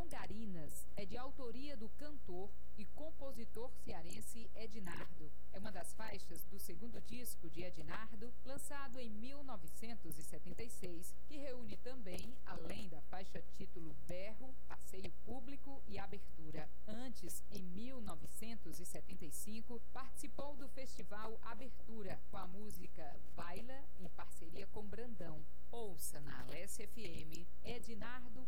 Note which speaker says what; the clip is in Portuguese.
Speaker 1: Longarinas é de autoria do cantor e compositor cearense Ednardo. É uma das faixas do segundo disco de Ednardo, lançado em 1976, que reúne também, além da faixa título Berro, Passeio Público e Abertura. Antes, em 1975, participou do festival Abertura, com a música Baila, em parceria com Brandão. Ouça na Alessia FM, Ednardo